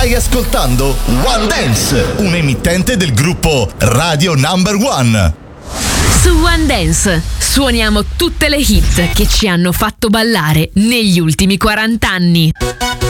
Stai ascoltando One Dance, un emittente del gruppo Radio Number One. Su One Dance suoniamo tutte le hit che ci hanno fatto ballare negli ultimi 40 anni.